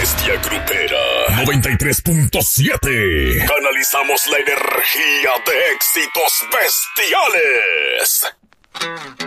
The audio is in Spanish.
bestia grupera 93.7. Canalizamos la energía de éxitos bestiales.